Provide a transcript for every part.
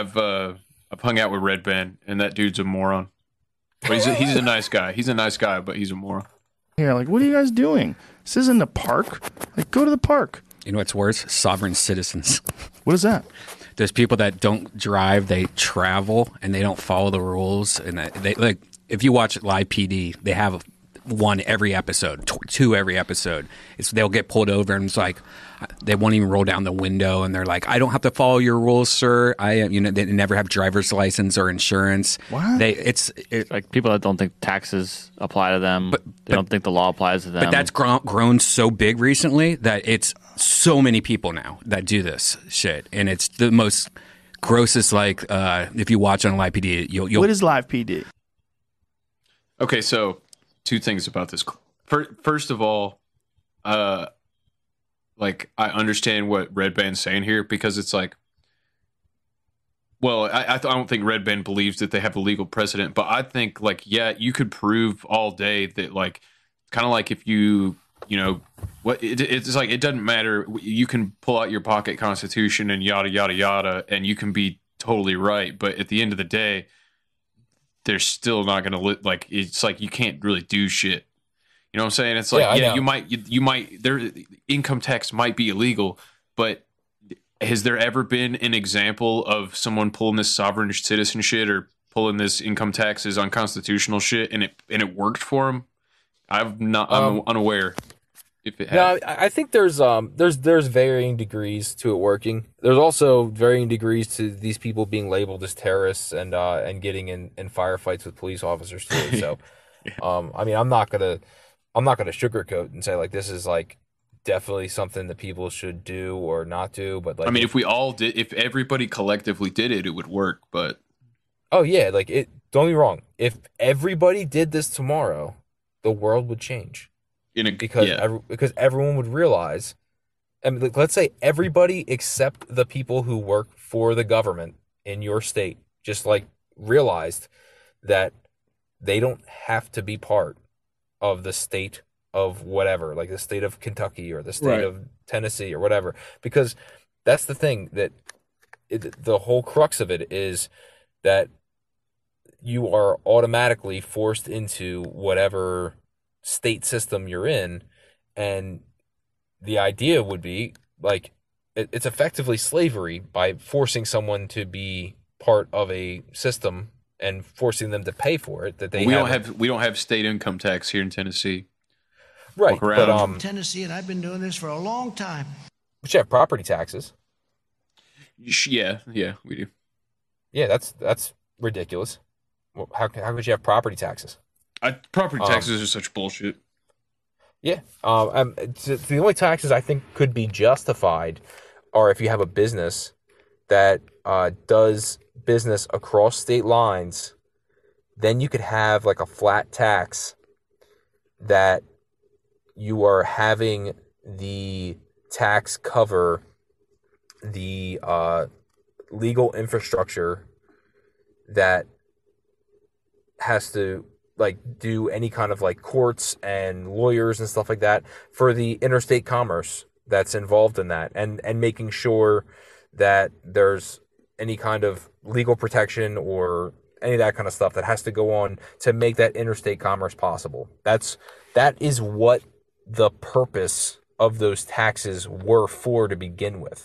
I've hung out with Red Band, and that dude's a moron. But he's a nice guy. He's a nice guy, but he's a moron. Here, like, what are you guys doing? This isn't the park. Like, go to the park. You know what's worse? Sovereign citizens. What is that? There's people that don't drive, they travel, and they don't follow the rules. And they like, if you watch Live PD, they have one every episode, two every episode. They'll get pulled over, and it's like they won't even roll down the window, and they're like, "I don't have to follow your rules, sir. They never have driver's license or insurance." What? It's like people that don't think taxes apply to them. They don't think the law applies to them. But that's grown so big recently that it's so many people now that do this shit, and it's the most grossest. Like, if you watch on Live PD, you'll What is Live PD? Okay, so two things about this. First of all, like, I understand what Red Band's saying here, because it's like, well, I don't think Red Band believes that they have a legal precedent, but I think, like, yeah, you could prove all day that, like, kind of like if it's like, it doesn't matter. You can pull out your pocket constitution and yada, yada, yada, and you can be totally right. But at the end of the day, they're still not going to like, it's like, you can't really do shit. You know what I'm saying? It's like, you might, their income tax might be illegal, but has there ever been an example of someone pulling this sovereign citizen shit or pulling this income taxes unconstitutional shit and it worked for them? I'm unaware if it has. No, I think there's varying degrees to it working. There's also varying degrees to these people being labeled as terrorists and getting in firefights with police officers too. So, yeah. I mean, I'm not gonna sugarcoat and say, like, this is, like, definitely something that people should do or not do. But, like, I mean, if everybody collectively did it, it would work. But oh yeah, like, don't get me wrong. If everybody did this tomorrow, the world would change. Because everyone would realize, and let's say everybody except the people who work for the government in your state just, like, realized that they don't have to be part of the state of whatever, like the state of Kentucky or the state of Tennessee or whatever. Because that's the thing, that the whole crux of it is that you are automatically forced into whatever state system you're in, and the idea would be, like, it's effectively slavery by forcing someone to be part of a system and forcing them to pay for it. That we don't have state income tax here in Tennessee, right? But Tennessee, and I've been doing this for a long time. But you have property taxes. Yeah, we do. Yeah, that's ridiculous. How could you have property taxes? Property taxes are such bullshit. Yeah. The only taxes I think could be justified are if you have a business that does business across state lines. Then you could have, like, a flat tax that you are having the tax cover the legal infrastructure that has to, like, do any kind of, like, courts and lawyers and stuff like that for the interstate commerce that's involved in that, and making sure that there's any kind of legal protection or any of that kind of stuff that has to go on to make that interstate commerce possible. That is what the purpose of those taxes were for to begin with.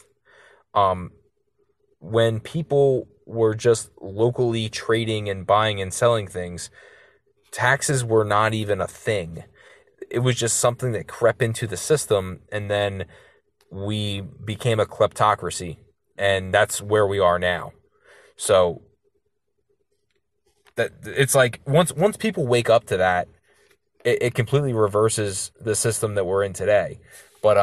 When people were just locally trading and buying and selling things, taxes were not even a thing. It was just something that crept into the system, and then we became a kleptocracy, and that's where we are now. So that it's like once people wake up to that, it completely reverses the system that we're in today. But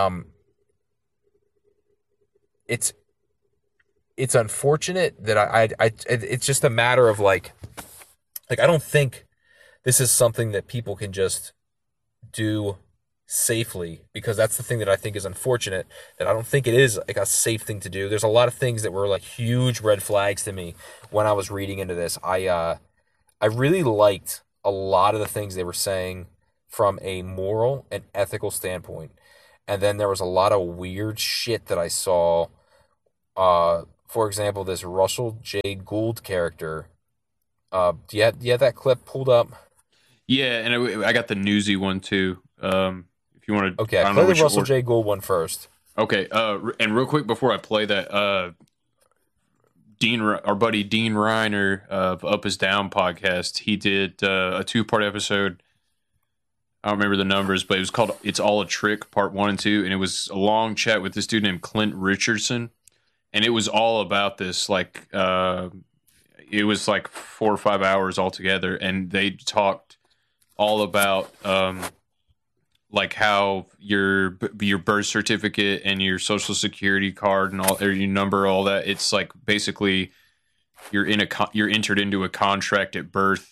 it's unfortunate that I it's just a matter of like I don't think this is something that people can just do safely, because that's the thing that I think is unfortunate, that I don't think it is like a safe thing to do. There's a lot of things that were like huge red flags to me when I was reading into this. I really liked a lot of the things they were saying from a moral and ethical standpoint. And then there was a lot of weird shit that I saw for example, this Russell J. Gould character. Do you have that clip pulled up? Yeah, and I got the Newsy one too. If you want to, Okay, play the Russell J. Gould one first. Okay, and real quick before I play that, our buddy Dean Reiner of Up Is Down podcast, he did a 2-part episode. I don't remember the numbers, but it was called "It's All a Trick" Part 1 and 2, and it was a long chat with this dude named Clint Richardson, and it was all about this. Like, it was like 4 or 5 hours altogether, and they talked all about like how your birth certificate and your social security card and all, or your number, all that. It's like basically you're entered into a contract at birth.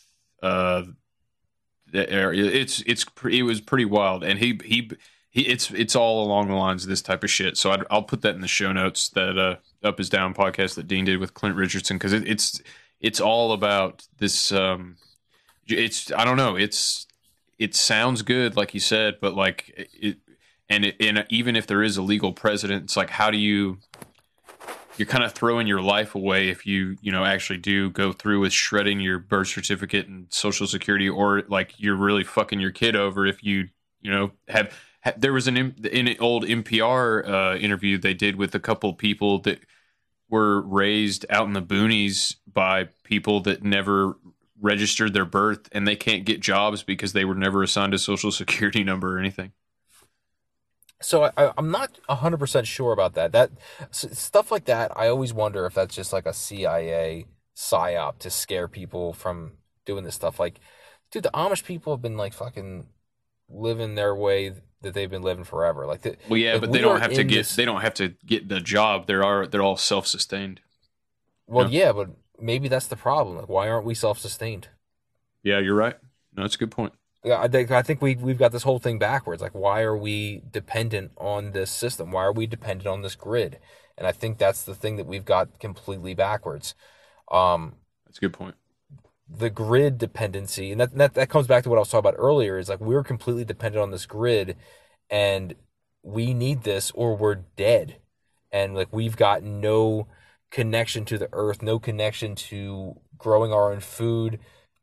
It was pretty wild, and it's all along the lines of this type of shit. So I'll put that in the show notes, that Up Is Down podcast that Dean did with Clint Richardson, because it's all about this. I don't know. It sounds good, like you said, but like even if there is a legal precedent, it's like, how do you're kind of throwing your life away if you actually do go through with shredding your birth certificate and social security, or like you're really fucking your kid over if you have. There was in an old NPR interview they did with a couple people that were raised out in the boonies by people that never registered their birth, and they can't get jobs because they were never assigned a social security number or anything. So I'm not 100% sure about that. That stuff like that, I always wonder if that's just like a CIA psyop to scare people from doing this stuff. Like, dude, the Amish people have been like fucking living their way that they've been living forever. Like, but they don't have to get the job. They're all self-sustained. Well, yeah, but maybe that's the problem. Like, why aren't we self-sustained? Yeah, you're right. No, that's a good point. Yeah, I think we've got this whole thing backwards. Like, why are we dependent on this system? Why are we dependent on this grid? And I think that's the thing that we've got completely backwards. That's a good point. The grid dependency, and that comes back to what I was talking about earlier, is like we're completely dependent on this grid, and we need this or we're dead. And like we've got no connection to the earth, no connection to growing our own food.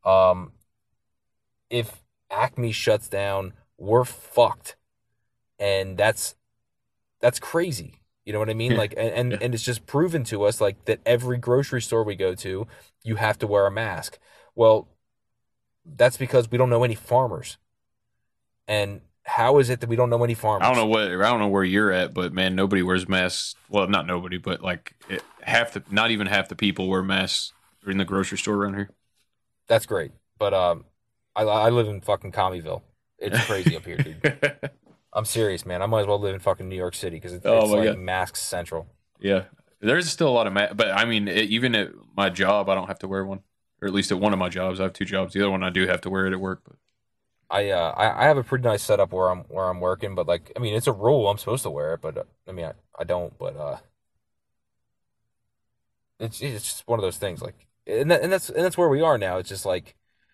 If Acme shuts down, we're fucked. And that's crazy. You know what I mean? Like, and it's just proven to us like that every grocery store we go to, you have to wear a mask. Well, that's because we don't know any farmers. And how is it that we don't know any farmers? I don't know where you're at, but man, nobody wears masks. Well, not nobody, but like not even half the people wear masks in the grocery store around here. That's great. But I live in fucking Commeyville. It's crazy up here, dude. I'm serious, man. I might as well live in fucking New York City because it's like God. Masks central. Yeah. There's still a lot of masks, but I mean, even at my job, I don't have to wear one. Or at least at one of my jobs. I have 2 jobs. The other one I do have to wear it at work. But I have a pretty nice setup where I'm working, but like, I mean, it's a rule. I'm supposed to wear it, but I mean, I don't. But it's just one of those things. Like, and that's where we are now. It's just like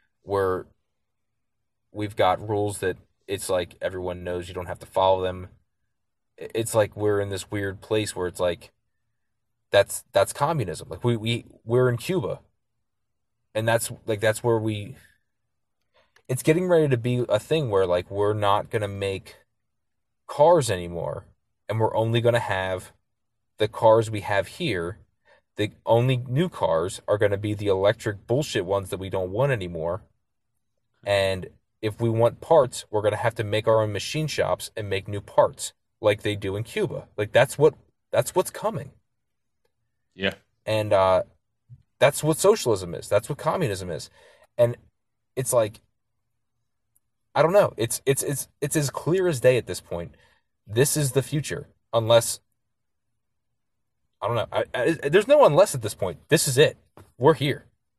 we've got rules that it's like everyone knows you don't have to follow them. It's like we're in this weird place where it's like that's communism. Like we're in Cuba. And that's where it's getting ready to be a thing where like we're not going to make cars anymore, and we're only going to have the cars we have here. The only new cars are going to be the electric bullshit ones that we don't want anymore. And if we want parts, we're going to have to make our own machine shops and make new parts like they do in Cuba. Like that's what's coming. Yeah. And that's what socialism is. That's what communism is. And it's like, I don't know. It's as clear as day at this point. This is the future. Unless, I don't know. There's no unless at this point. This is it. We're here.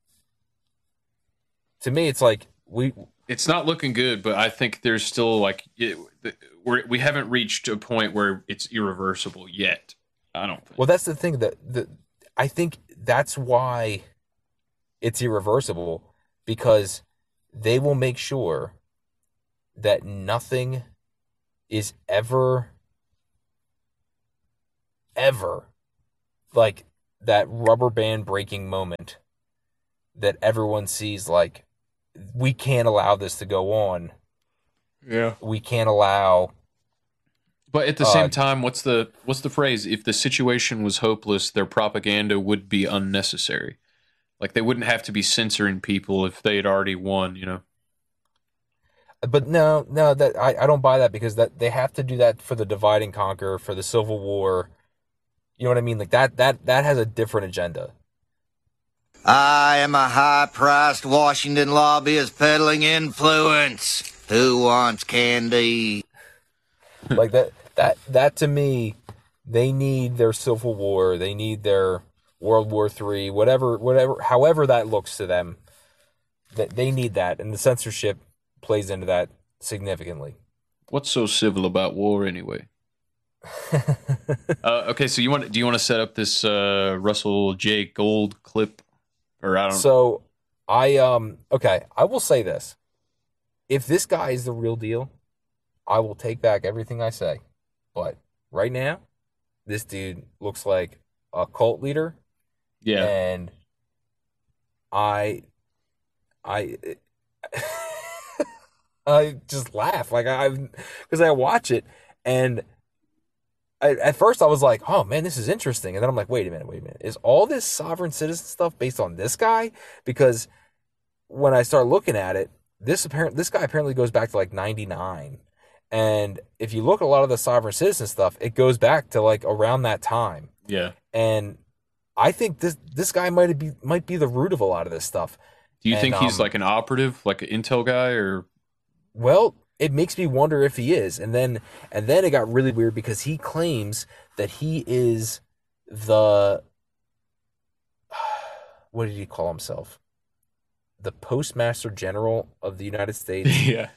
To me, it's like it's not looking good, but I think there's still like we haven't reached a point where it's irreversible yet. I don't think. Well, that's the thing that I think that's why it's irreversible, because they will make sure that nothing is ever like that rubber band breaking moment that everyone sees, like, we can't allow this to go on. Yeah. We can't allow. But at the same time, what's the phrase? If the situation was hopeless, their propaganda would be unnecessary. Like, they wouldn't have to be censoring people if they had already won, you know? But no, that I don't buy that, because that they have to do that for the divide and conquer, for the Civil War. You know what I mean? Like, that has a different agenda. I am a high-priced Washington lobbyist peddling influence. Who wants candy? Like, that to me, they need their Civil War. They need their World War III, whatever, however that looks to them. That they need that, and the censorship plays into that significantly. What's so civil about war anyway? Okay, so do you want to set up this Russell J. Gold clip, or I don't? So I will say this: if this guy is the real deal, I will take back everything I say. But right now, this dude looks like a cult leader. Yeah, and I just laugh, like, because I watch it, and at first I was like, oh man, this is interesting, and then I'm like, wait a minute, is all this sovereign citizen stuff based on this guy? Because when I start looking at it, this guy apparently goes back to like 99, and if you look at a lot of the sovereign citizen stuff, it goes back to like around that time. Yeah, and I think this guy might be the root of a lot of this stuff. Do you think he's like an operative, like an intel guy, or? Well, it makes me wonder if he is. And then it got really weird, because he claims that he is the, what did he call himself? The Postmaster General of the United States. Yeah.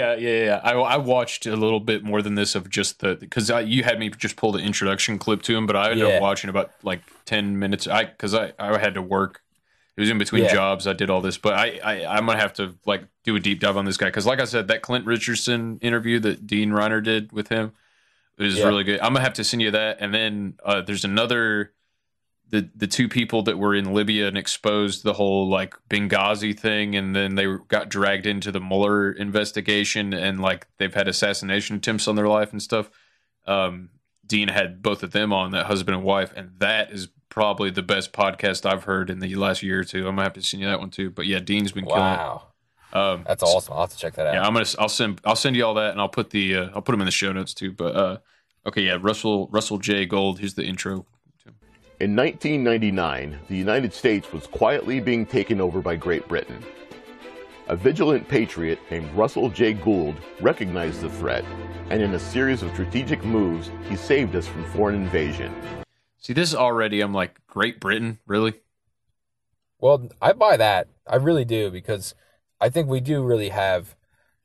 I watched a little bit more than this of just because you had me just pull the introduction clip to him, but I ended up watching about like 10 minutes. Because I had to work. It was in between jobs. I did all this, but I'm gonna have to like do a deep dive on this guy, because like I said, that Clint Richardson interview that Dean Reiner did with him is really good. I'm gonna have to send you that, and then there's another. The two people that were in Libya and exposed the whole like Benghazi thing, and then they got dragged into the Mueller investigation, and like they've had assassination attempts on their life and stuff. Dean had both of them on, that husband and wife, and that is probably the best podcast I've heard in the last year or two. I'm gonna have to send you that one too. But yeah, Dean's been killing it. That's awesome. I'll have to check that out. Yeah, I'll send you all that, and I'll put them in the show notes too. But okay, yeah, Russell J. Gold. Here's the intro. In 1999, the United States was quietly being taken over by Great Britain. A vigilant patriot named Russell J. Gould recognized the threat, and in a series of strategic moves, he saved us from foreign invasion. See, this is already, I'm like, Great Britain? Really? Well, I buy that. I really do, because I think we do really have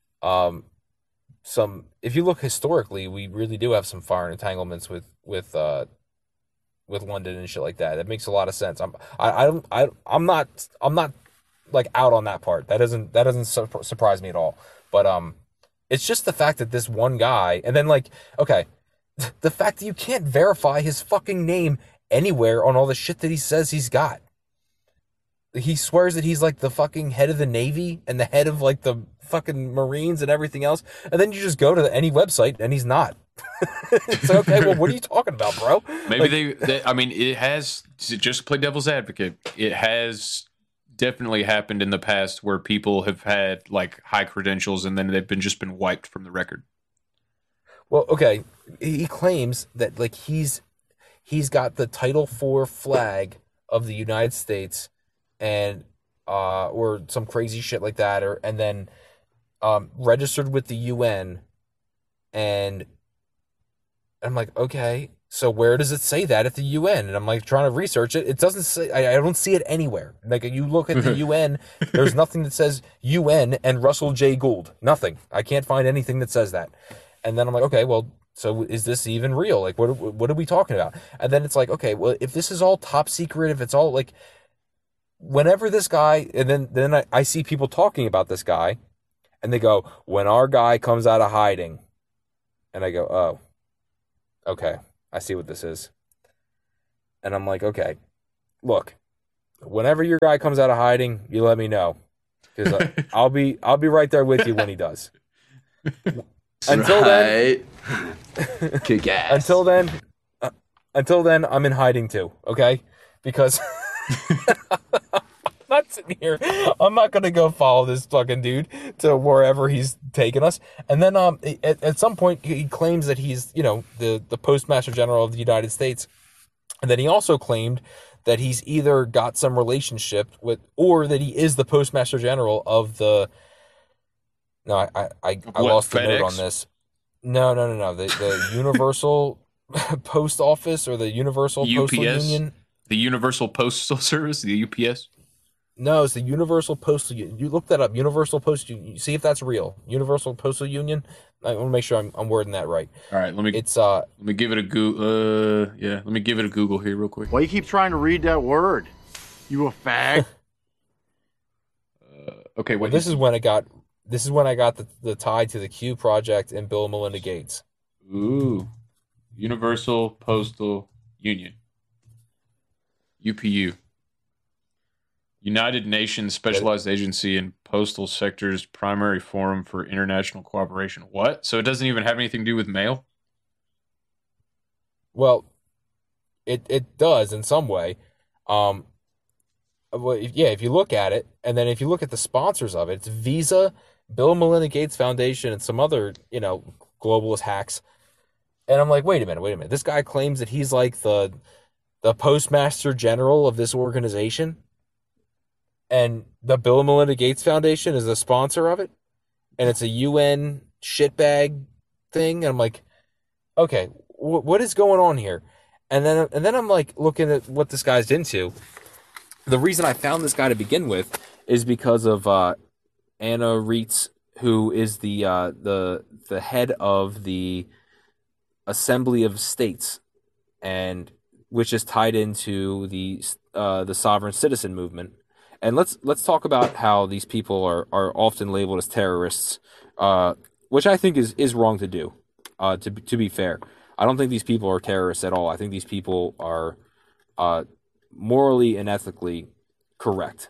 some, if you look historically, we really do have some foreign entanglements with London and shit like that. That makes a lot of sense. I'm not like out on that part. That doesn't surprise me at all. But it's just the fact that this one guy, and then like, okay, the fact that you can't verify his fucking name anywhere on all the shit that he says he's got. He swears that he's like the fucking head of the Navy and the head of like the fucking Marines and everything else, and then you just go to any website and he's not. It's like, okay, well, what are you talking about, bro? Maybe they I mean, it has, just play devil's advocate, it has definitely happened in the past where people have had like high credentials and then they've just been wiped from the record. Well, okay, he claims that like he's got the Title IV flag of the United States, and or some crazy shit like that, and then registered with the UN, and I'm like, okay, so where does it say that at the UN? And I'm like trying to research it. It doesn't say. I don't see it anywhere. Like, you look at the UN, there's nothing that says UN and Russell J. Gould. Nothing. I can't find anything that says that. And then I'm like, okay, well, so is this even real? Like, what are we talking about? And then it's like, okay, well, if this is all top secret, if it's all like, whenever this guy, and then I see people talking about this guy, and they go, when our guy comes out of hiding, and I go, oh, okay, I see what this is. And I'm like, okay, look, whenever your guy comes out of hiding, you let me know, because I'll be right there with you when he does. Until then, kick ass. Until then, I'm in hiding too. Okay, because I'm not sitting here. I'm not gonna go follow this fucking dude to wherever he's taking us. And then at some point he claims that he's the Postmaster General of the United States, and then he also claimed that he's either got some relationship with, or that he is the Postmaster General of the. No, I lost the note on this. No. The Universal Post Office, or the Universal Postal Union. The Universal Postal Service, the UPS. No, it's the Universal Postal Union. You look that up, Universal Postal Union. See if that's real. Universal Postal Union. I want to make sure I'm wording that right. All right, let me give it a Google. Let me give it a Google here real quick. Why you keep trying to read that word? You a fag? Okay, well, this is when I got the tie to the Q project and Bill and Melinda Gates. Ooh, Universal Postal Union, UPU. United Nations Specialized Agency in Postal Sector's primary forum for international cooperation. What? So it doesn't even have anything to do with mail? Well, it does in some way. Well, if you look at it, and then if you look at the sponsors of it, it's Visa, Bill and Melinda Gates Foundation, and some other, globalist hacks. And I'm like, wait a minute. This guy claims that he's like the Postmaster General of this organization, and the Bill and Melinda Gates Foundation is the sponsor of it, and it's a UN shitbag thing. And I'm like, okay, what is going on here? And then I'm like looking at what this guy's into. The reason I found this guy to begin with is because of Anna Reitz, who is the head of the Assembly of States, and which is tied into the sovereign citizen movement. And let's talk about how these people are often labeled as terrorists, which I think is wrong to do. To be fair, I don't think these people are terrorists at all. I think these people are morally and ethically correct,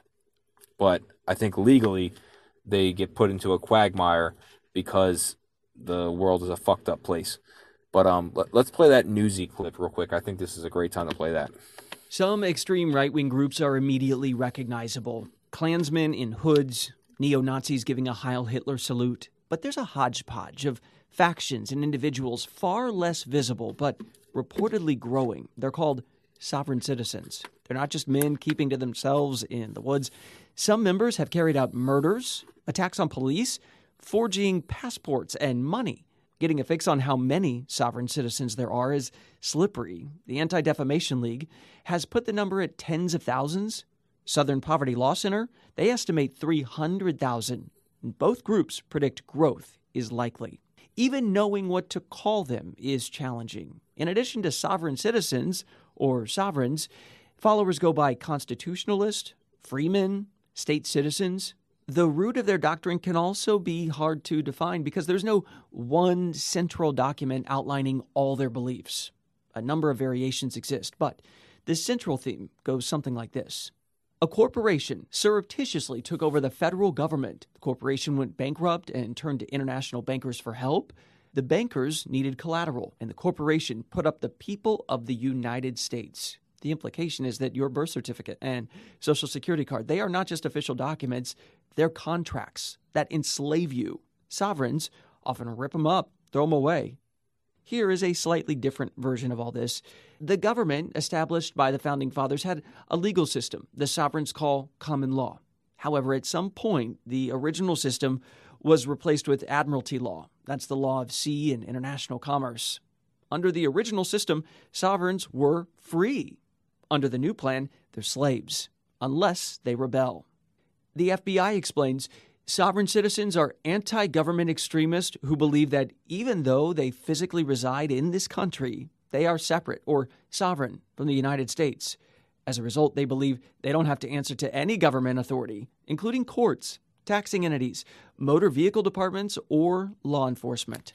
but I think legally they get put into a quagmire because the world is a fucked up place. But let's play that Newsy clip real quick. I think this is a great time to play that. Some extreme right-wing groups are immediately recognizable. Klansmen in hoods, neo-Nazis giving a Heil Hitler salute. But there's a hodgepodge of factions and individuals far less visible, but reportedly growing. They're called sovereign citizens. They're not just men keeping to themselves in the woods. Some members have carried out murders, attacks on police, forging passports and money. Getting a fix on how many sovereign citizens there are is slippery. The Anti-Defamation League has put the number at tens of thousands. Southern Poverty Law Center, they estimate 300,000. Both groups predict growth is likely. Even knowing what to call them is challenging. In addition to sovereign citizens, or sovereigns, followers go by constitutionalist, freemen, state citizens. The root of their doctrine can also be hard to define because there's no one central document outlining all their beliefs. A number of variations exist, but the central theme goes something like this. A corporation surreptitiously took over the federal government. The corporation went bankrupt and turned to international bankers for help. The bankers needed collateral, and the corporation put up the people of the United States. The implication is that your birth certificate and Social Security card, they are not just official documents, they're contracts that enslave you. Sovereigns often rip them up, throw them away. Here is a slightly different version of all this. The government established by the Founding Fathers had a legal system the sovereigns call common law. However, at some point, the original system was replaced with admiralty law. That's the law of sea and international commerce. Under the original system, sovereigns were free. Under the new plan, they're slaves, unless they rebel. The FBI explains sovereign citizens are anti-government extremists who believe that even though they physically reside in this country, they are separate or sovereign from the United States. As a result, they believe they don't have to answer to any government authority, including courts, taxing entities, motor vehicle departments, or law enforcement.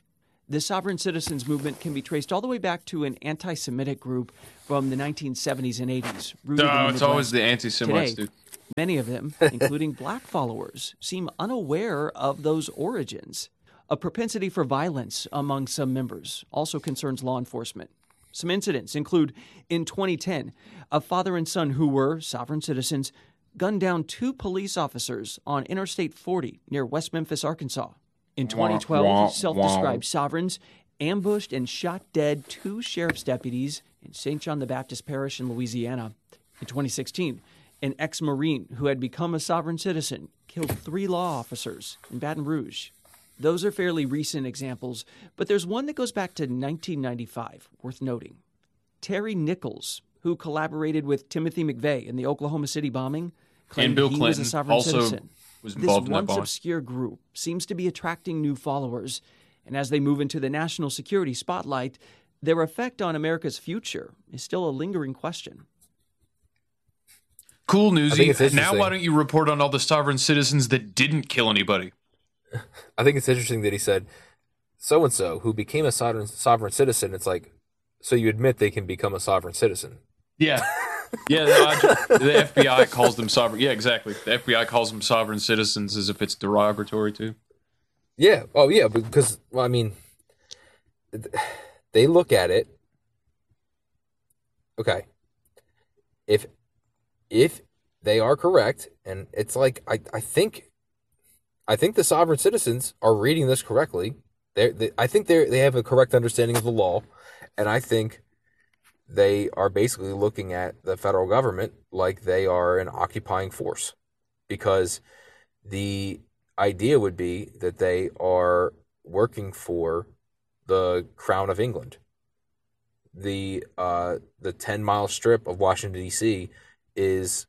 The sovereign citizens movement can be traced all the way back to an anti-Semitic group from the 1970s and 80s. No, it's always the anti-Semites, Today, dude. many of them, including black followers, seem unaware of those origins. A propensity for violence among some members also concerns law enforcement. Some incidents include, in 2010, a father and son who were sovereign citizens gunned down 2 police officers on Interstate 40 near West Memphis, Arkansas. In 2012, self-described sovereigns ambushed and shot dead 2 sheriff's deputies in St. John the Baptist Parish in Louisiana. In 2016, an ex-Marine who had become a sovereign citizen killed 3 law officers in Baton Rouge. Those are fairly recent examples, but there's one that goes back to 1995, worth noting. Terry Nichols, who collaborated with Timothy McVeigh in the Oklahoma City bombing, claimed and Bill he Clinton was a sovereign also citizen. was This involved in that once bombing. obscure group seems to be attracting new followers, and as they move into the national security spotlight, their effect on America's future is still a lingering question. Cool, I think it's Newsy. interesting. Now why don't you report on all the sovereign citizens that didn't kill anybody? I think it's interesting that he said so-and-so who became a sovereign citizen. It's like, so you admit they can become a sovereign citizen. Yeah. Yeah, the FBI calls them sovereign. Yeah, exactly. The FBI calls them sovereign citizens as if it's derogatory too. Yeah. Oh, yeah. Because, well, I mean, they look at it. Okay. If they are correct, and it's like I think the sovereign citizens are reading this correctly. I think they have a correct understanding of the law, and I think they are basically looking at the federal government like they are an occupying force, because the idea would be that they are working for the Crown of England. The 10-mile strip of Washington, D.C. is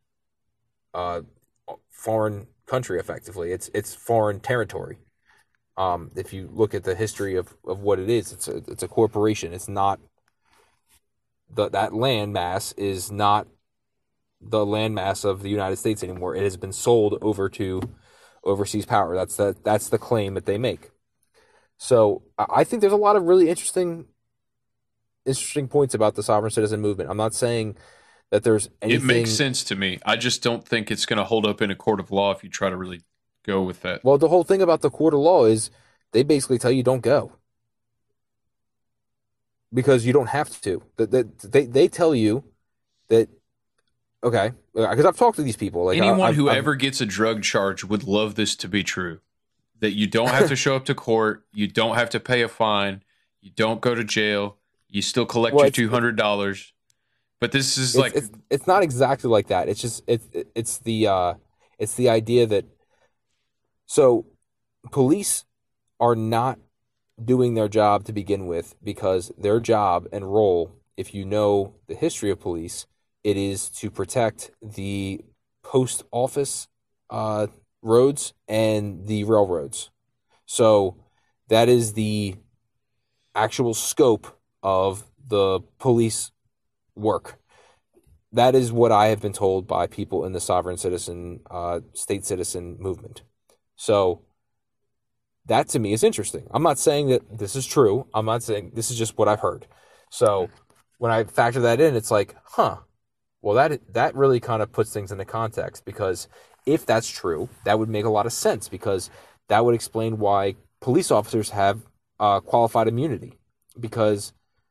foreign country, effectively. It's foreign territory. If you look at the history of what it is, it's a corporation. It's not that land mass is not the land mass of the United States anymore. It has been sold over to overseas power. That's the claim that they make. So I think there's a lot of really interesting points about the sovereign citizen movement. I'm not saying that there's anything. It makes sense to me. I just don't think it's going to hold up in a court of law if you try to really go with that. Well, the whole thing about the court of law is they basically tell you don't go, because you don't have to. They tell you that, okay, because I've talked to these people. Like anyone who ever gets a drug charge would love this to be true. That you don't have to show up to court, you don't have to pay a fine, you don't go to jail, you still collect your $200. But this is it's not exactly like that. It's just it's the idea that, so police are not doing their job to begin with, because their job and role, if you know the history of police, it is to protect the post office roads and the railroads. So that is the actual scope of the police work. That is what I have been told by people in the sovereign citizen, state citizen movement. So that to me is interesting. I'm not saying that this is true. I'm not saying this is just what I've heard. So when I factor that in, it's like, well, that really kind of puts things into context, because if that's true, that would make a lot of sense, because that would explain why police officers have qualified immunity. Because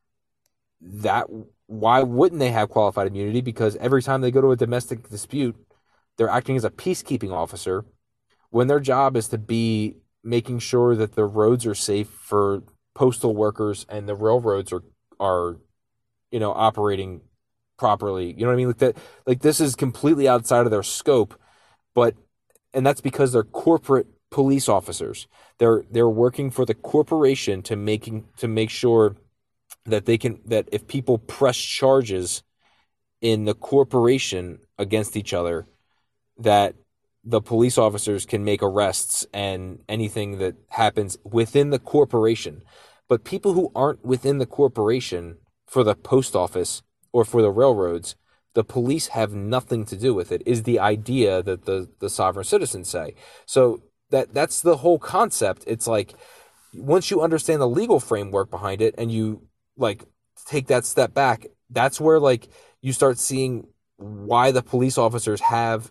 why wouldn't they have qualified immunity? Because every time they go to a domestic dispute, they're acting as a peacekeeping officer, when their job is to be making sure that the roads are safe for postal workers and the railroads are operating properly. You know what I mean? Like this is completely outside of their scope, and that's because they're corporate police officers. They're working for the corporation to make sure that that if people press charges in the corporation against each other, that the police officers can make arrests and anything that happens within the corporation. But people who aren't within the corporation, for the post office or for the railroads, the police have nothing to do with it, is the idea that the sovereign citizens say. So that's the whole concept. It's like, once you understand the legal framework behind it and you like take that step back, that's where like you start seeing why the police officers have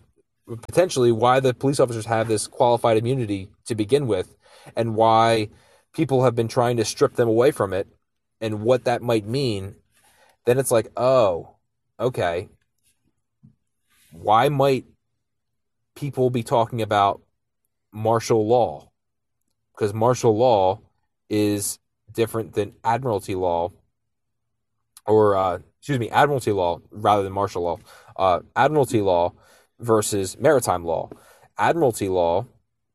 this qualified immunity to begin with, and why people have been trying to strip them away from it, and what that might mean. Then it's like, oh, okay. Why might people be talking about martial law? Because martial law is different than admiralty law, admiralty law rather than martial law. Admiralty law versus maritime law. Admiralty law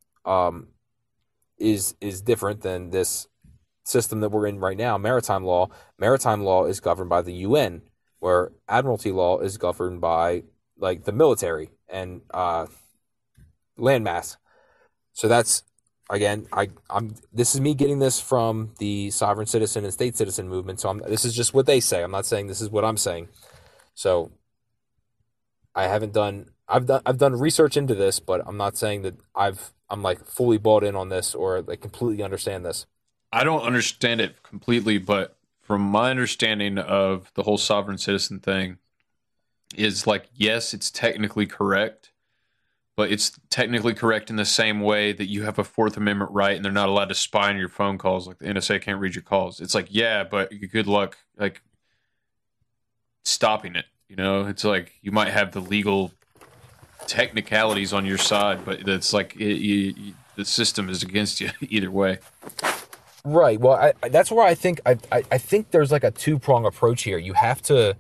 is different than this system that we're in right now. Maritime law is governed by the UN, where admiralty law is governed by like the military and landmass. So that's, again, this is me getting this from the sovereign citizen and state citizen movement. So this is just what they say. I'm not saying this is what I'm saying. So I've done research into this, but I'm not saying that I'm like fully bought in on this or like completely understand this. I don't understand it completely, but from my understanding of the whole sovereign citizen thing is like, yes, it's technically correct, but it's technically correct in the same way that you have a Fourth Amendment right and they're not allowed to spy on your phone calls. Like the NSA can't read your calls. It's like, yeah, but good luck like stopping it. You know, it's like you might have the legal technicalities on your side, but it's like the system is against you either way. Right. Well, that's where I think there's like a two-prong approach here. You have to,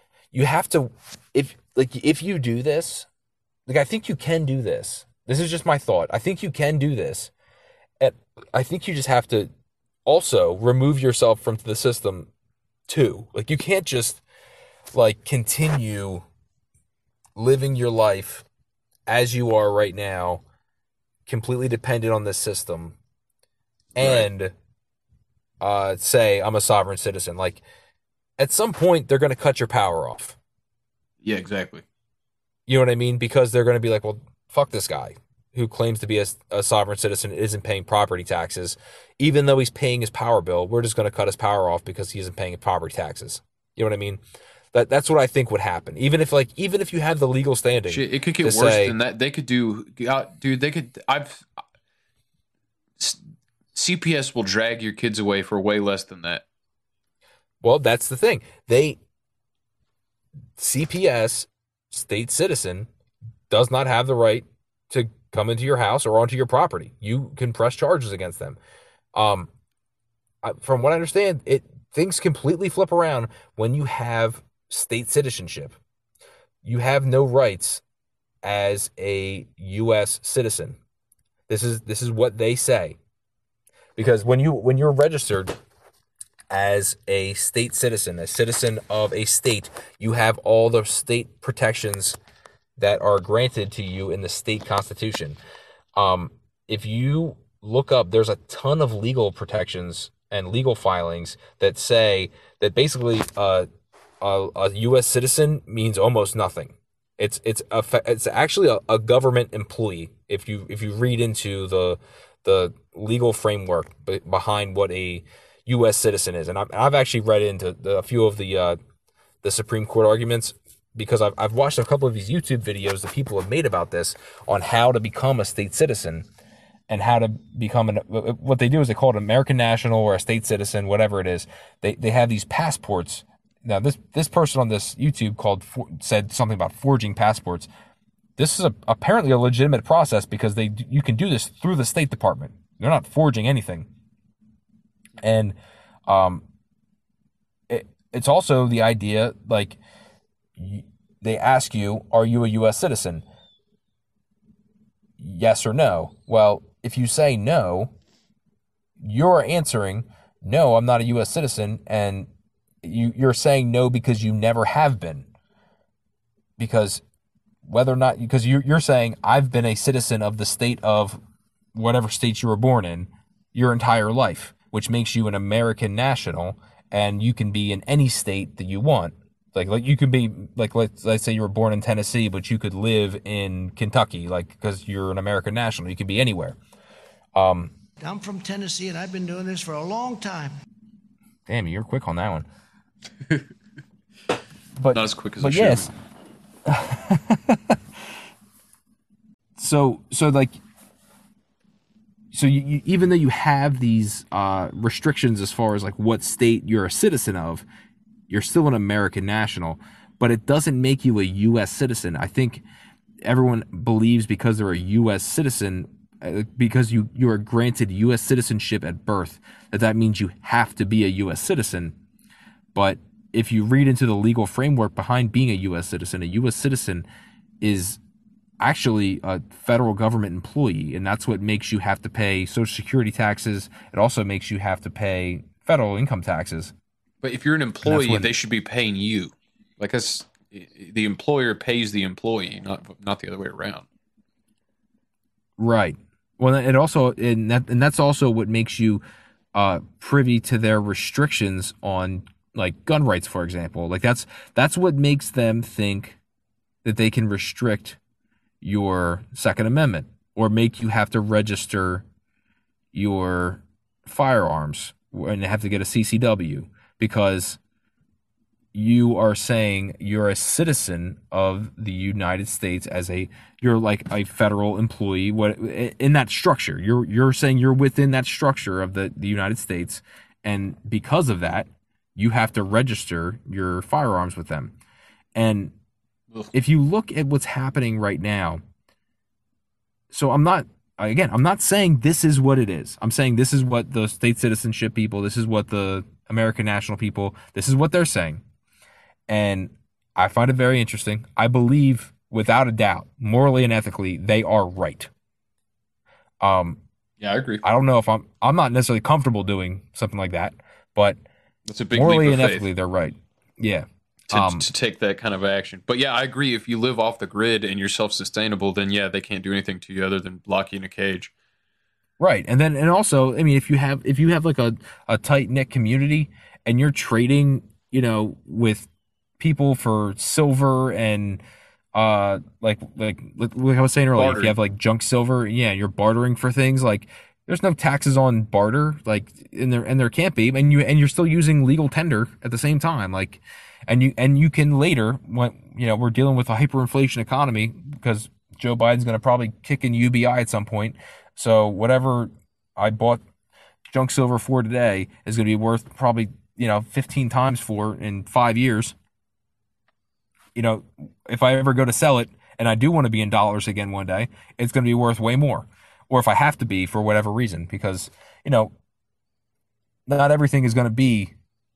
if you do this, like I think you can do this. This is just my thought. I think you can do this. And I think you just have to also remove yourself from the system too. Like you can't just like continue living your life as you are right now, completely dependent on this system, and say I'm a sovereign citizen. Like at some point they're going to cut your power off. Yeah, exactly. You know what I mean? Because they're going to be like, well, fuck this guy who claims to be a sovereign citizen and isn't paying property taxes. Even though he's paying his power bill, we're just going to cut his power off because he isn't paying property taxes. You know what I mean? That's what I think would happen. Even if you have the legal standing. Shit, it could get worse than that. They could CPS will drag your kids away for way less than that. Well, that's the thing. CPS, state citizen, does not have the right to come into your house or onto your property. You can press charges against them. From what I understand, things completely flip around when you have state citizenship. You have no rights as a U.S. citizen. This is what they say. Because when you're registered as a state citizen, a citizen of a state, you have all the state protections that are granted to you in the state constitution. If you look up, there's a ton of legal protections and legal filings that say that basically a U.S. citizen means almost nothing. It's actually a government employee if you read into the legal framework behind what a U.S. citizen is. And I've actually read into a few of the Supreme Court arguments, because I've watched a couple of these YouTube videos that people have made about this, on how to become a state citizen and how to become what they do is they call it an American national or a state citizen, whatever it is. They have these passports. Now this person on this YouTube said something about forging passports. This is apparently a legitimate process because you can do this through the State Department. They're not forging anything. And it's also the idea, like, they ask you, are you a U.S. citizen? Yes or no? Well, if you say no, you're answering, no, I'm not a U.S. citizen, and you're saying no because you never have been. Because you're saying, I've been a citizen of the state of whatever state you were born in your entire life, which makes you an American national, and you can be in any state that you want. Like you could be, like, let's say you were born in Tennessee, but you could live in Kentucky, like, because you're an American national. You could be anywhere. I'm from Tennessee, and I've been doing this for a long time. Damn, you're quick on that one. But not as quick as but I yes. So you, even though you have these restrictions as far as like what state you're a citizen of, you're still an American national, but it doesn't make you a U.S. citizen. I think everyone believes because they're a U.S. citizen, because you are granted U.S. citizenship at birth, that means you have to be a U.S. citizen. But if you read into the legal framework behind being a U.S. citizen is actually a federal government employee, and that's what makes you have to pay Social Security taxes. It also makes you have to pay federal income taxes. But if you're an employee, they should be paying you. Like the employer pays the employee, not the other way around. Right. Well, it also and that's also what makes you privy to their restrictions on like gun rights, for example. Like that's what makes them think that they can restrict your Second Amendment or make you have to register your firearms and have to get a CCW because you are saying you're a citizen of the United States you're like a federal employee. What in that structure? You're saying you're within that structure of the United States, and because of that, you have to register your firearms with them. And if you look at what's happening right now, so I'm not saying this is what it is. I'm saying this is what the state citizenship people, this is what the American national people, this is what they're saying. And I find it very interesting. I believe, without a doubt, morally and ethically, they are right. Yeah, I agree. I don't know if I'm not necessarily comfortable doing something like that, but that's a big morally leap of and faith. ethically, they're right. Yeah. To take that kind of action. But yeah, I agree. If you live off the grid and you're self-sustainable, then yeah, they can't do anything to you other than lock you in a cage. Right. And also, I mean, if you have like a tight-knit community and you're trading, with people for silver and like I was saying earlier, if you have like junk silver, yeah, you're bartering for things, like there's no taxes on barter, like and there can't be, and you're still using legal tender at the same time, like and you can later, when we're dealing with a hyperinflation economy because Joe Biden's going to probably kick in UBI at some point, so whatever I bought junk silver for today is going to be worth probably 15 times for in 5 years. If I ever go to sell it and I do want to be in dollars again one day, it's going to be worth way more. Or if I have to be for whatever reason, because, not everything is going to be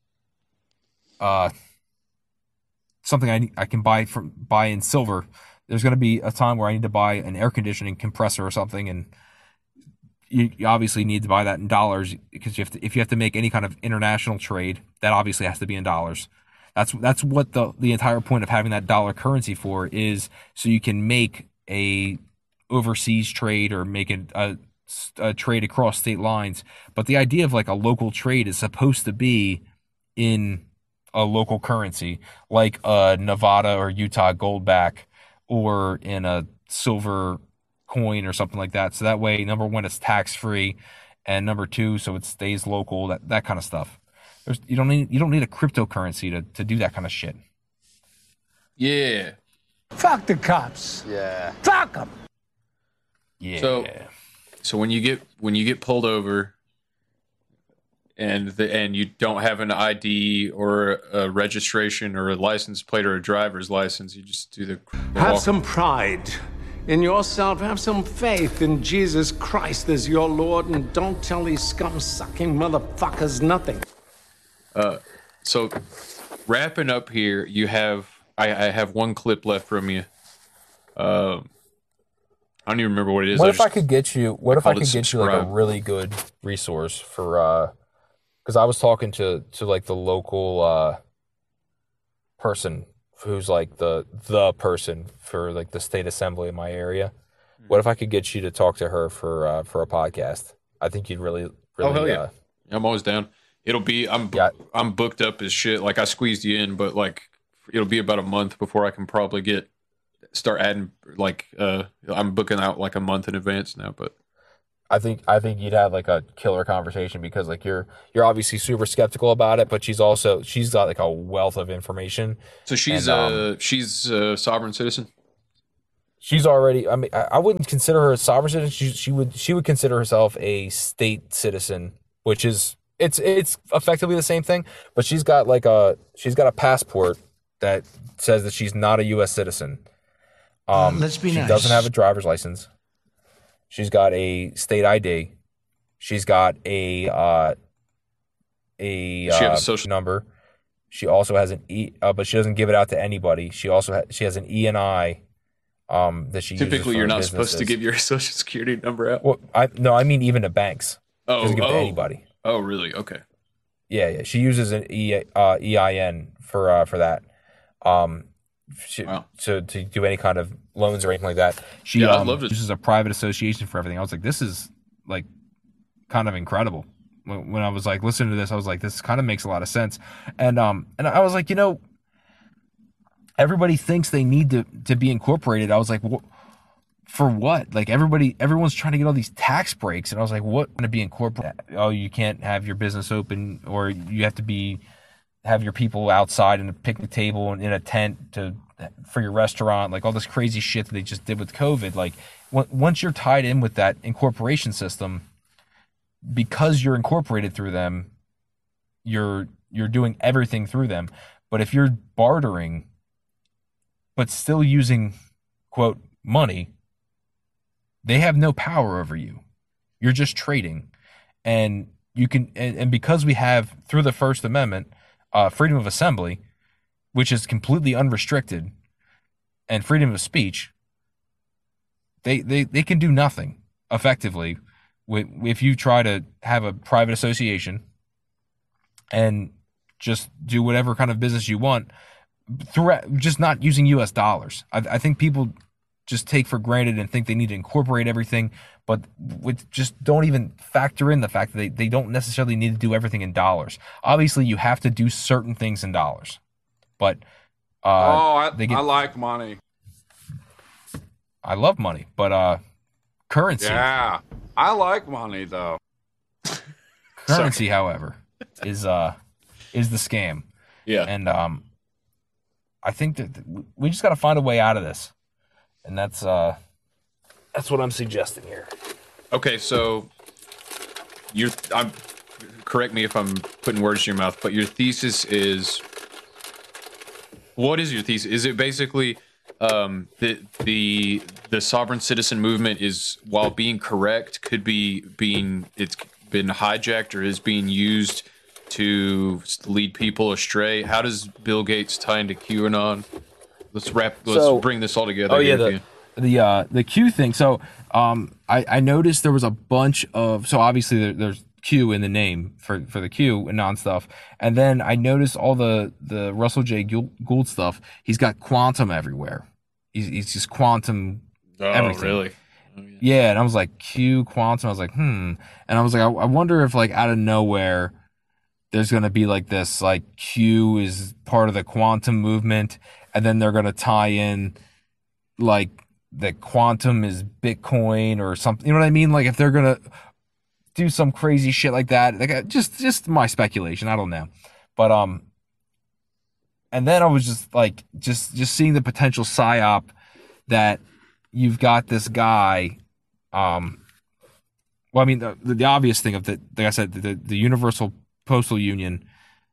something I can buy in silver. There's going to be a time where I need to buy an air conditioning compressor or something, and you obviously need to buy that in dollars because if you have to make any kind of international trade, that obviously has to be in dollars. That's what the entire point of having that dollar currency for is, so you can make a overseas trade or make a trade across state lines. But the idea of like a local trade is supposed to be in a local currency, like a Nevada or Utah goldback, or in a silver coin or something like that. So that way, number one, it's tax free, and number two, so it stays local. That kind of stuff. You don't need a cryptocurrency to do that kind of shit. Yeah. Fuck the cops. Yeah. Fuck them. Yeah. So when you get pulled over and you don't have an ID or a registration or a license plate or a driver's license, you just do the Have some pride in yourself. Have some faith in Jesus Christ as your Lord, and don't tell these scum-sucking motherfuckers nothing. So wrapping up here, I have one clip left from you. I don't even remember what it is. What if I could get you like a really good resource for because I was talking to like the local person who's like the person for like the state assembly in my area. What if I could get you to talk to her for a podcast? I think you'd really oh hell yeah. I'm always down. It'll be I'm booked up as shit. Like I squeezed you in, but like it'll be about a month before I can probably start adding like I'm booking out like a month in advance now. But I think you'd have like a killer conversation because like you're obviously super skeptical about it, but she's got like a wealth of information. So she's a sovereign citizen. She's already. I mean, I wouldn't consider her a sovereign citizen. She would consider herself a state citizen, which is it's effectively the same thing. But she's got a passport that says that she's not a U.S. citizen. Let's be nice. She doesn't have a driver's license. She's got a state ID. She's got a social number. She also has an but she doesn't give it out to anybody. She has an E&I that she typically uses for you're not businesses. supposed to give your social security number out. Well, I mean even to banks. She doesn't give it to anybody. Oh, really? Okay. Yeah. She uses an EIN for that. To do any kind of loans or anything like that. She uses a private association for everything. I was like, this is like kind of incredible. When I was like listening to this, I was like, this kind of makes a lot of sense. And I was like, everybody thinks they need to be incorporated. I was like, for what? Like everyone's trying to get all these tax breaks, and I was like, what going to be incorporated? Oh, you can't have your business open, or you have to have your people outside in a picnic table and in a tent for your restaurant, like all this crazy shit that they just did with COVID. Like once you're tied in with that incorporation system, because you're incorporated through them, you're doing everything through them. But if you're bartering, but still using quote money, they have no power over you. You're just trading, and you can and because we have through the First Amendment freedom of assembly, which is completely unrestricted, and freedom of speech, they can do nothing effectively if you try to have a private association and just do whatever kind of business you want through just not using U.S. dollars. I think people just take for granted and think they need to incorporate everything, but just don't even factor in the fact that they don't necessarily need to do everything in dollars. Obviously, you have to do certain things in dollars, but I like money. I love money, but currency. Yeah, I like money though. Currency, however, is the scam. Yeah, and I think that we just got to find a way out of this. And that's what I'm suggesting here. Okay, so correct me if I'm putting words in your mouth, but your thesis is, what is your thesis? Is it basically the sovereign citizen movement is, while being correct, could be it's been hijacked or is being used to lead people astray? How does Bill Gates tie into QAnon? Let's bring this all together. Oh yeah, the Q thing. So I noticed there was a bunch of, so obviously there's Q in the name for the Q and non-stuff, and then I noticed all the Russell J. Gould stuff. He's got quantum everywhere. He's just quantum everything. Really? Oh, yeah, and I was like, Q quantum. I was like, and I was like, I wonder if like out of nowhere there's gonna be like this, like Q is part of the quantum movement. And then they're going to tie in, like, the quantum is Bitcoin or something. You know what I mean? Like, if they're going to do some crazy shit like that, like, just my speculation. I don't know. But, and then I was just, like, just seeing the potential psyop that you've got this guy. Well, I mean, the obvious thing of like I said, the Universal Postal Union,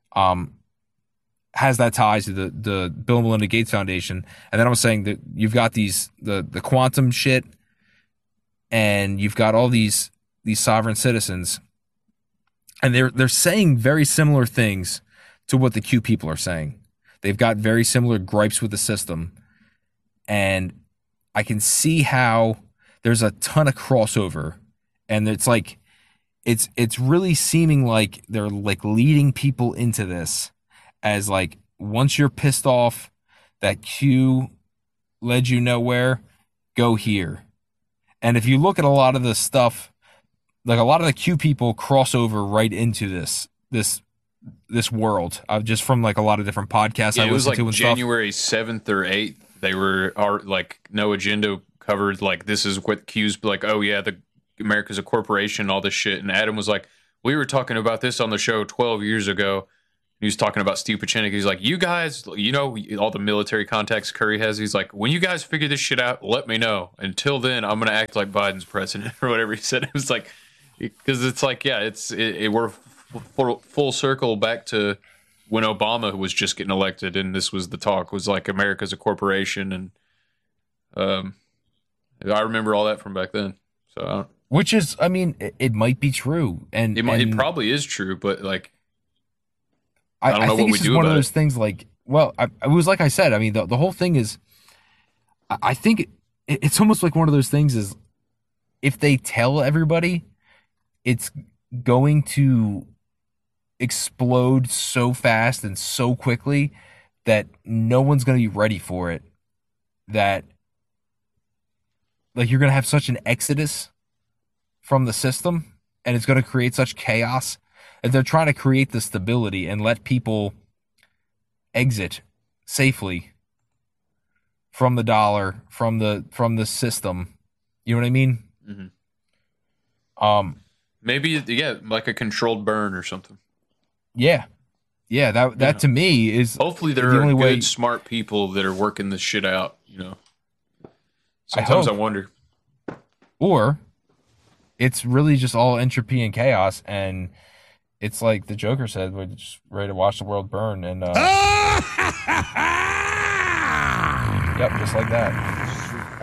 has that ties to the Bill and Melinda Gates Foundation. And then I was saying that you've got the quantum shit, and you've got all these sovereign citizens, and they're saying very similar things to what the Q people are saying. They've got very similar gripes with the system, and I can see how there's a ton of crossover, and it's like it's really seeming like they're like leading people into this. As like, once you're pissed off that Q led you nowhere, go here. And if you look at a lot of the stuff, like a lot of the Q people cross over right into this world. Just from like a lot of different podcasts I listen to and January 7th or 8th. They were like No Agenda covered like, this is what Q's like. Oh yeah, America's a corporation, all this shit. And Adam was like, we were talking about this on the show 12 years ago. He was talking about Steve Pieczenik. He's like, you guys, you know, all the military contacts Curry has. He's like, when you guys figure this shit out, let me know. Until then, I'm going to act like Biden's president or whatever he said. It was like, because it's like, yeah, we're full circle back to when Obama was just getting elected. And this was the talk was like America's a corporation. And I remember all that from back then. So, which is, I mean, it might be true. And it probably is true, but like, I don't know what we do about it. I think it's one of those things like, well, it was like I said, I mean, the whole thing is, I think it's almost like one of those things is if they tell everybody, it's going to explode so fast and so quickly that no one's going to be ready for it. That, like, you're going to have such an exodus from the system and it's going to create such chaos. And they're trying to create the stability and let people exit safely from the dollar, from the system. You know what I mean? Mm-hmm. Maybe like a controlled burn or something. Yeah, that to me is hopefully there are good, smart people that are working this shit out. You know, sometimes I wonder, or it's really just all entropy and chaos and. It's like the Joker said, we're just ready to watch the world burn. And yep, just like that.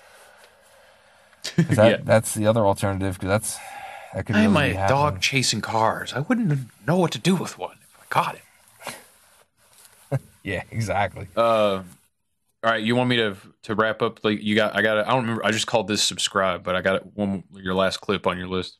That's the other alternative, because that could really I'm a happen. dog chasing cars. I wouldn't know what to do with one if I caught him. Yeah, exactly. All right, you want me to wrap up? Like I don't remember. I just called this subscribe, but I got your last clip on your list.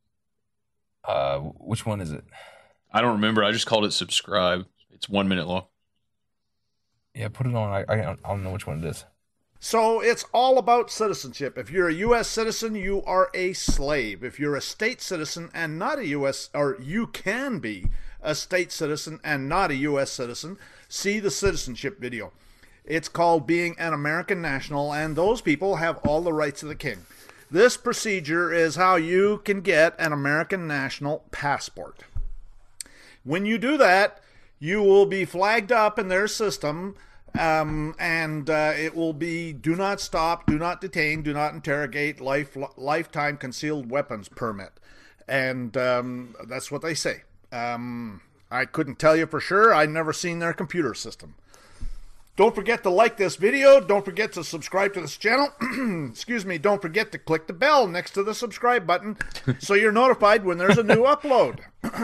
Which one is it? I don't remember. I just called it subscribe. It's 1 minute long. Yeah, put it on. I don't know which one it is. So it's all about citizenship. If you're a U.S. citizen, you are a slave. If you're a state citizen and not a U.S., or you can be a state citizen and not a U.S. citizen, see the citizenship video. It's called Being an American National, and those people have all the rights of the king. This procedure is how you can get an American national passport. When you do that, you will be flagged up in their system, and it will be do not stop, do not detain, do not interrogate, lifetime concealed weapons permit. And that's what they say. I couldn't tell you for sure. I've never seen their computer system. Don't forget to like this video. Don't forget to subscribe to this channel. Excuse me. Don't forget to click the bell next to the subscribe button so you're notified when there's a new upload.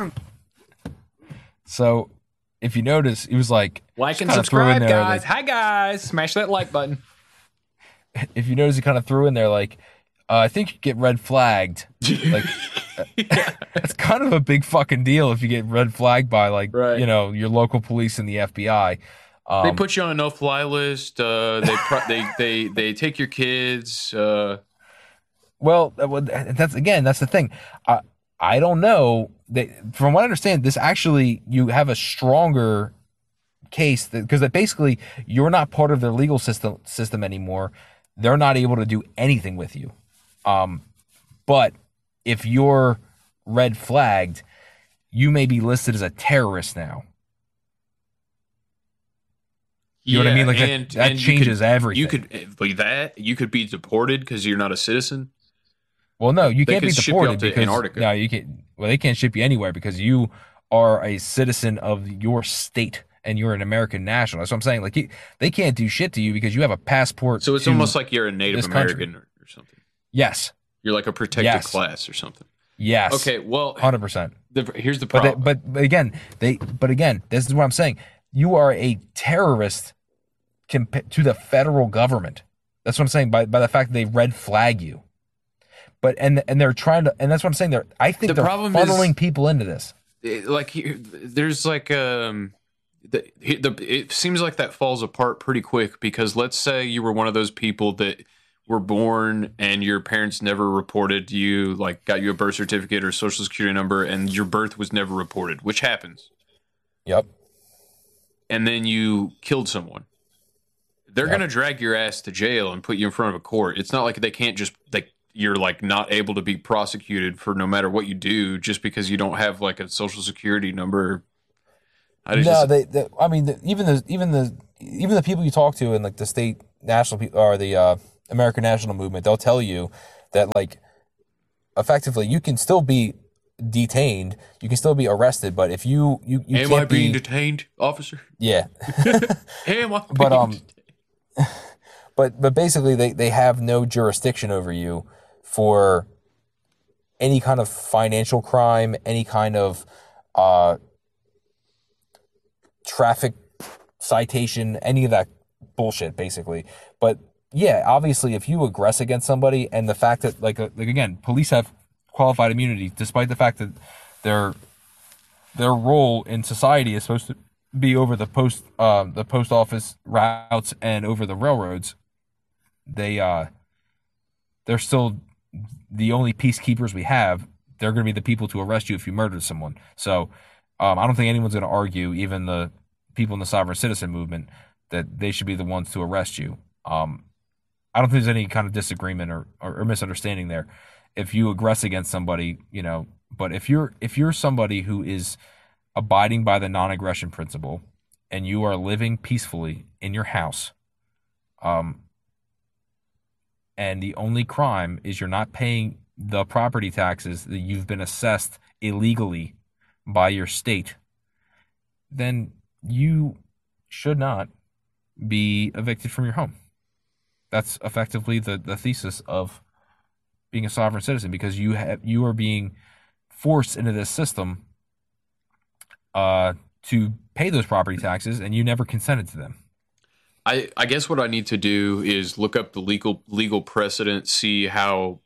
So, if you notice, he was like... Like and subscribe, guys. Like, hi, guys. Smash that like button. If you notice, he kind of threw in there like, I think you get red flagged. Like, it's kind of a big fucking deal if you get red flagged by, like, you know, your local police and the FBI. They put you on a no-fly list. They take your kids. Well, that's the thing. I don't know. From what I understand, this actually you have a stronger case because basically you're not part of their legal system anymore. They're not able to do anything with you. But if you're red flagged, you may be listed as a terrorist now. You know what I mean? Like that changes everything. You could be deported because you're not a citizen. Well, no, you can't be deported because Antarctica. No, you can't. Well, they can't ship you anywhere because you are a citizen of your state and you're an American national. That's what I'm saying. Like they can't do shit to you because you have a passport. So it's almost like you're a Native American or something. Yes, you're like a protected class or something. Yes. Okay. Well, 100%. Here's the problem. But again, this is what I'm saying. You are a terrorist to the federal government. That's what I'm saying by the fact that they red flag you. But and they're trying to, and that's what I'm saying. They're funneling people into this. There's like it seems like that falls apart pretty quick because let's say you were one of those people that were born and your parents never reported you, like got you a birth certificate or social security number, and your birth was never reported, which happens. Yep. And then you killed someone. They're going to drag your ass to jail and put you in front of a court. It's not like they can't just you're like not able to be prosecuted for no matter what you do just because you don't have like a social security number. I mean, even the people you talk to in like the state national or the American National Movement, they'll tell you that like effectively you can still be detained, you can still be arrested, but if you am can't I being detained, officer? Yeah. Am I being but basically they have no jurisdiction over you for any kind of financial crime, any kind of traffic citation, any of that bullshit, basically. But yeah, obviously, if you aggress against somebody, and the fact that, like again, police have qualified immunity, despite the fact that their role in society is supposed to be over the post office routes and over the railroads, they're still the only peacekeepers we have. They're going to be the people to arrest you if you murdered someone. So I don't think anyone's going to argue, even the people in the sovereign citizen movement, that they should be the ones to arrest you. I don't think there's any kind of disagreement or misunderstanding there. If you aggress against somebody, but if you're somebody who is abiding by the non-aggression principle and you are living peacefully in your house, and the only crime is you're not paying the property taxes that you've been assessed illegally by your state, then you should not be evicted from your home. That's effectively the thesis of being a sovereign citizen, because you are being forced into this system to pay those property taxes, and you never consented to them. I guess what I need to do is look up the legal precedent, see how.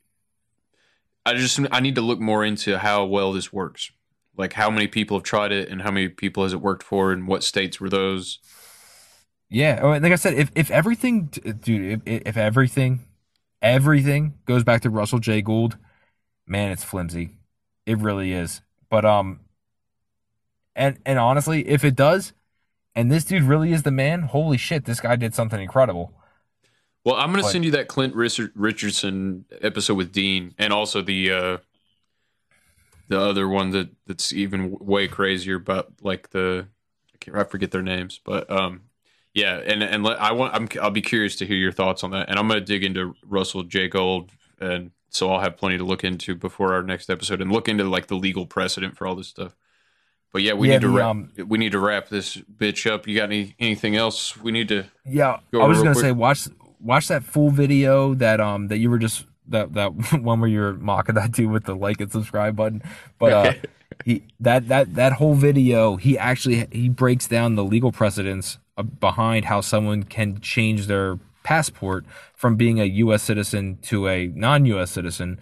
I need to look more into how well this works, like how many people have tried it and how many people has it worked for, and what states were those. Yeah, like I said, if everything, dude, if everything goes back to Russell J. Gould, man, it's flimsy. It really is. But and honestly, if it does, and this dude really is the man, holy shit, this guy did something incredible. Well, I'm going to send you that Clint Richardson episode with Dean, and also the other one that's even way crazier, but like I forget their names, but yeah, and I'll be curious to hear your thoughts on that, and I'm going to dig into Russell J. Gould, and so I'll have plenty to look into before our next episode, and look into like the legal precedent for all this stuff. But yeah, we need to wrap this bitch up. You got anything else we need to? Yeah, I was going to say watch that full video that you were just that one where you're mocking that dude with the like and subscribe button. But that whole video, he breaks down the legal precedents behind how someone can change their passport from being a U.S. citizen to a non-U.S. citizen,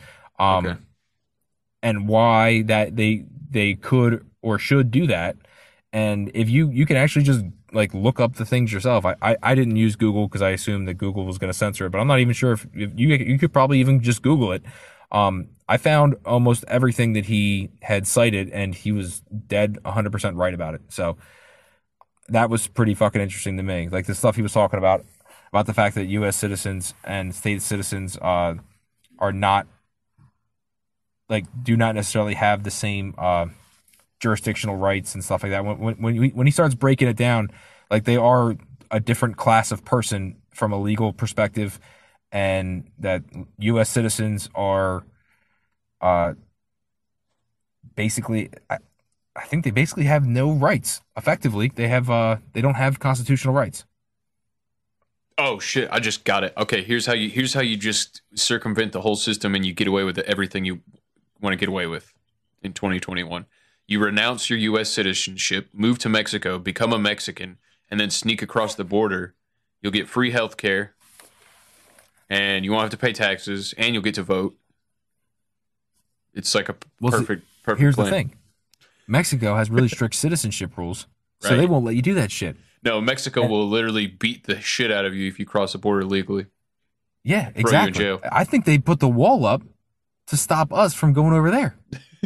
and why that they could or should do that. And if you can actually just like look up the things yourself. I didn't use Google because I assumed that Google was going to censor it, but I'm not even sure if you could probably even just Google it. I found almost everything that he had cited, and he was dead 100% right about it. So that was pretty fucking interesting to me. Like the stuff he was talking about the fact that U.S. citizens and state citizens are not, like, do not necessarily have the same jurisdictional rights and stuff like that. When he starts breaking it down, like they are a different class of person from a legal perspective, and that U.S. citizens are basically, I think they basically have no rights. Effectively, they don't have constitutional rights. Oh shit! I just got it. Okay, here's how you just circumvent the whole system and you get away with everything you want to get away with in 2021. You renounce your U.S. citizenship, move to Mexico, become a Mexican, and then sneak across the border. You'll get free health care, and you won't have to pay taxes, and you'll get to vote. It's like a perfect Here's plan. The thing. Mexico has really strict citizenship rules, so they won't let you do that shit. No, Mexico will literally beat the shit out of you if you cross the border legally. Yeah, exactly. You in jail. I think they put the wall up to stop us from going over there.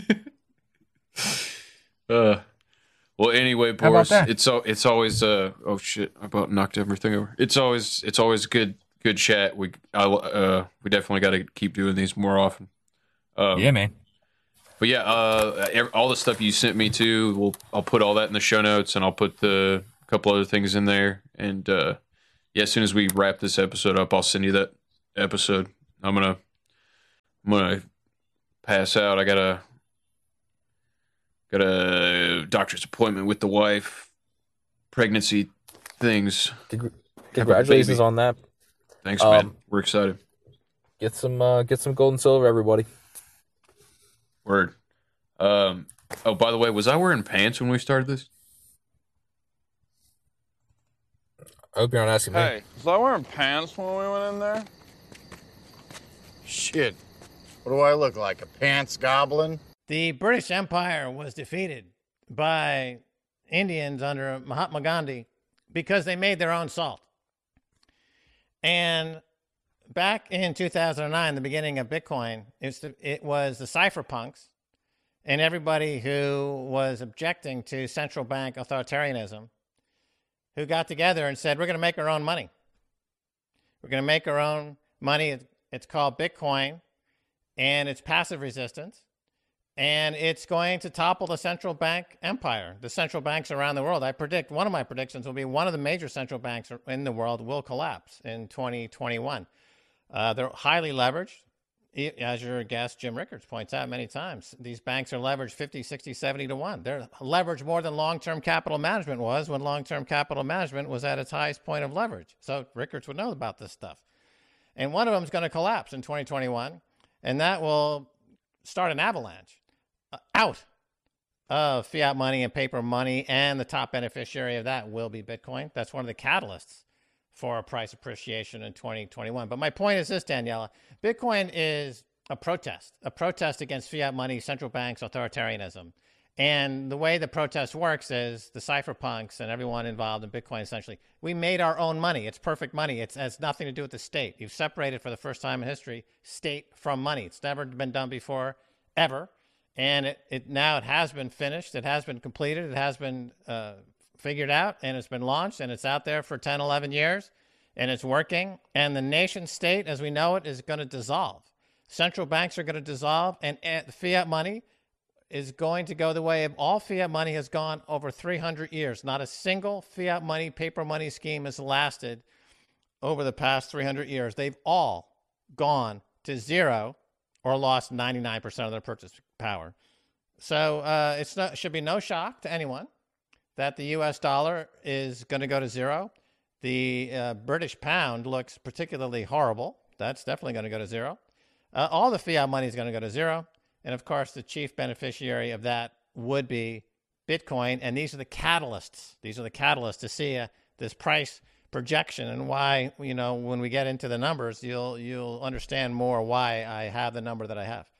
Well, anyway, Boris, it's always oh shit, I about knocked everything over. It's always good good chat. We definitely got to keep doing these more often. Yeah, man. But yeah, all the stuff you sent me too, I'll put all that in the show notes, and I'll put a couple other things in there. And yeah, as soon as we wrap this episode up, I'll send you that episode. I'm gonna pass out. I got a doctor's appointment with the wife. Pregnancy things. Congratulations on that. Thanks, man. We're excited. Get some gold and silver, everybody. Word. Oh, by the way, was I wearing pants when we started this? I hope you're not asking me. Hey, was I wearing pants when we went in there? Shit. What do I look like, a pants goblin? The British Empire was defeated by Indians under Mahatma Gandhi because they made their own salt. And back in 2009, the beginning of Bitcoin, it was the cypherpunks and everybody who was objecting to central bank authoritarianism who got together and said, we're going to make our own money. We're going to make our own money. It's called Bitcoin, and it's passive resistance, and it's going to topple the central bank empire, the central banks around the world. One of my predictions will be one of the major central banks in the world will collapse in 2021. They're highly leveraged. As your guest, Jim Rickards, points out many times, these banks are leveraged 50, 60, 70 to 1. They're leveraged more than long-term capital management was when long-term capital management was at its highest point of leverage. So Rickards would know about this stuff. And one of them is going to collapse in 2021, and that will start an avalanche out of fiat money and paper money, and the top beneficiary of that will be Bitcoin. That's one of the catalysts for a price appreciation in 2021. But my point is this, Daniela. Bitcoin is a protest against fiat money, central banks, authoritarianism. And the way the protest works is the cypherpunks and everyone involved in Bitcoin, essentially, we made our own money. It's perfect money. It has nothing to do with the state. You've separated for the first time in history state from money. It's never been done before, ever. And now it has been finished. It has been completed. It has been figured out, and it's been launched, and it's out there for 10, 11 years, and it's working. And the nation state, as we know it, is going to dissolve. Central banks are going to dissolve, and fiat money is going to go the way of all fiat money has gone over 300 years. Not a single fiat money, paper money scheme has lasted over the past 300 years. They've all gone to zero or lost 99% of their purchase power. So it should be no shock to anyone that the U.S. dollar is going to go to zero. The British pound looks particularly horrible. That's definitely going to go to zero. All the fiat money is going to go to zero. And, of course, the chief beneficiary of that would be Bitcoin. And these are the catalysts. These are the catalysts to see this price projection and why, when we get into the numbers, you'll understand more why I have the number that I have.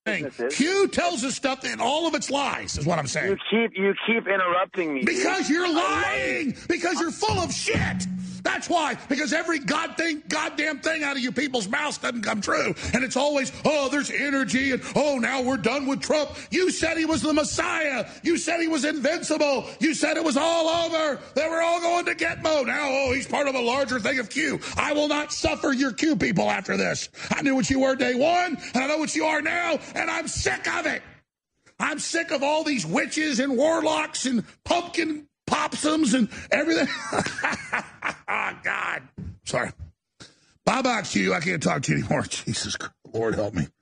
Q tells us stuff and all of it's lies, is what I'm saying. You keep interrupting me. Because you're lying. Because you're full of shit. That's why. Because every goddamn thing out of you people's mouths doesn't come true. And it's always, there's energy, and now we're done with Trump. You said he was the Messiah. You said he was invincible. You said it was all over. They were all going to Gitmo. Now, he's part of a larger thing of Q. I will not suffer your Q people after this. I knew what you were day one, and I know what you are now, and I'm sick of it. I'm sick of all these witches and warlocks and pumpkin popsums and everything. Oh, God. Sorry. Bye-bye, Q. I can't talk to you anymore. Jesus, Lord help me.